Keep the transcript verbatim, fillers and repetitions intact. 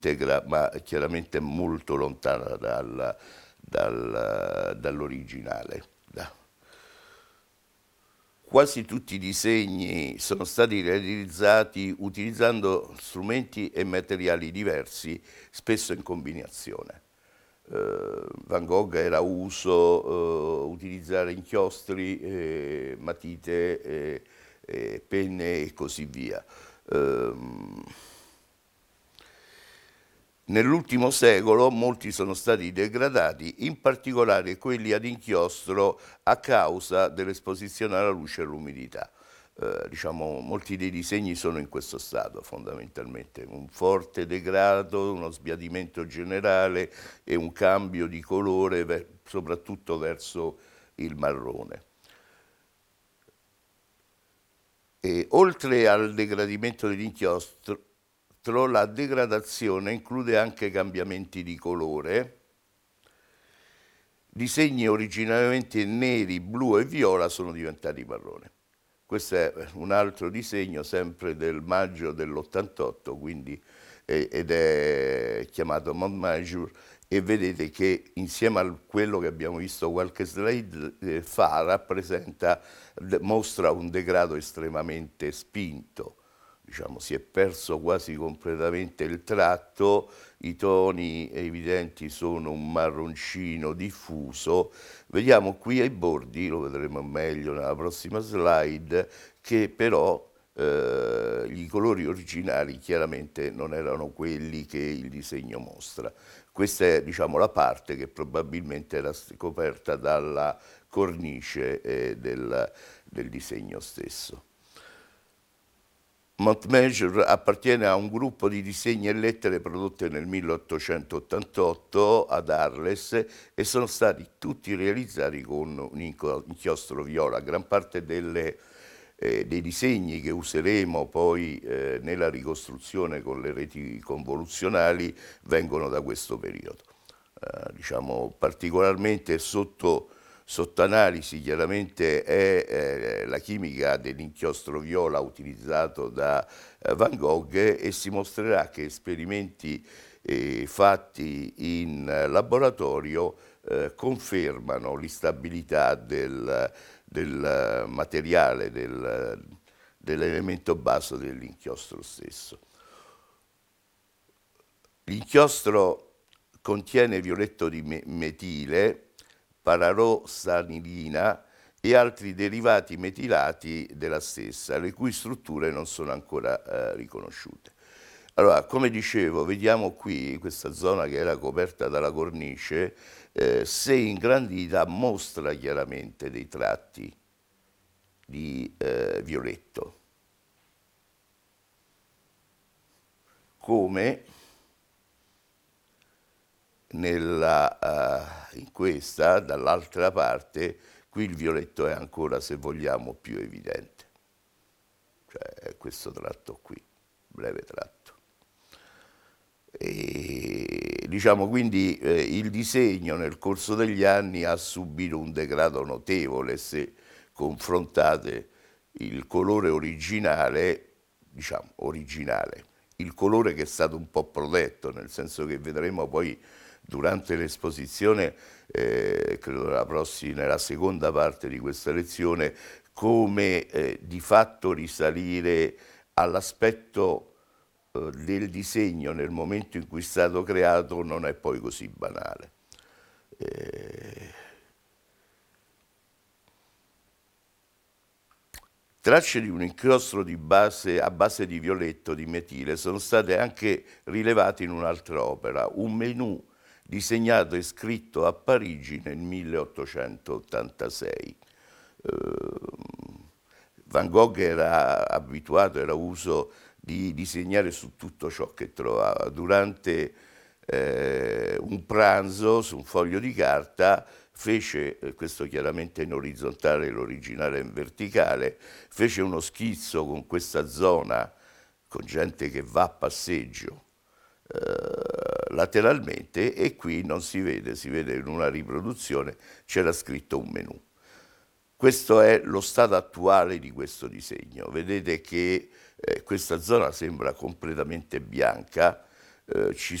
integra, ma chiaramente molto lontana dal, dal, dall'originale. Da. Quasi tutti i disegni sono stati realizzati utilizzando strumenti e materiali diversi, spesso in combinazione. Uh, Van Gogh era uso uh, utilizzare inchiostri, eh, matite, eh, eh, penne e così via. Uh, Nell'ultimo secolo molti sono stati degradati, in particolare quelli ad inchiostro a causa dell'esposizione alla luce e all'umidità. Eh, diciamo, molti dei disegni sono in questo stato fondamentalmente, un forte degrado, uno sbiadimento generale e un cambio di colore soprattutto verso il marrone. E, oltre al degradimento dell'inchiostro, la degradazione include anche cambiamenti di colore. Disegni originariamente neri, blu e viola sono diventati marrone. Questo è un altro disegno sempre del maggio dell'ottantotto, quindi, eh, ed è chiamato Montmajour, e vedete che insieme a quello che abbiamo visto qualche slide eh, fa rappresenta, mostra un degrado estremamente spinto. Diciamo, si è perso quasi completamente il tratto, i toni evidenti sono un marroncino diffuso. Vediamo qui ai bordi, lo vedremo meglio nella prossima slide, che però eh, i colori originali chiaramente non erano quelli che il disegno mostra. Questa è, diciamo, la parte che probabilmente era coperta dalla cornice eh, del, del disegno stesso. Montmajour appartiene a un gruppo di disegni e lettere prodotte nel milleottocentottantotto ad Arles e sono stati tutti realizzati con un inchiostro viola. Gran parte delle, eh, dei disegni che useremo poi eh, nella ricostruzione con le reti convoluzionali vengono da questo periodo. Eh, diciamo particolarmente sotto Sotto analisi chiaramente è eh, la chimica dell'inchiostro viola utilizzato da eh, Van Gogh, e si mostrerà che esperimenti eh, fatti in laboratorio eh, confermano l'instabilità del, del materiale, del, dell'elemento base dell'inchiostro stesso. L'inchiostro contiene violetto di metile, pararossanilina e altri derivati metilati della stessa, le cui strutture non sono ancora eh, riconosciute. Allora, come dicevo, vediamo qui questa zona che era coperta dalla cornice, eh, se ingrandita mostra chiaramente dei tratti di eh, violetto, come Nella, uh, in questa, dall'altra parte, qui il violetto è ancora, se vogliamo, più evidente. Cioè è questo tratto qui, breve tratto. E, diciamo quindi eh, il disegno nel corso degli anni ha subito un degrado notevole se confrontate il colore originale, diciamo originale, il colore che è stato un po' protetto, nel senso che vedremo poi durante l'esposizione, eh, credo nella, prossima, nella seconda parte di questa lezione, come eh, di fatto risalire all'aspetto eh, del disegno nel momento in cui è stato creato non è poi così banale. Eh, Tracce di un inchiostro di base, a base di violetto di metile sono state anche rilevate in un'altra opera, un menù disegnato e scritto a Parigi nel milleottocentottantasei. Uh, Van Gogh era abituato, era uso di disegnare su tutto ciò che trovava. Durante eh, un pranzo su un foglio di carta fece, eh, questo chiaramente in orizzontale, l'originale in verticale, fece uno schizzo con questa zona, con gente che va a passeggio, Uh, lateralmente, e qui non si vede, si vede in una riproduzione, c'era scritto un menù. Questo è lo stato attuale di questo disegno. Vedete che eh, questa zona sembra completamente bianca, eh, ci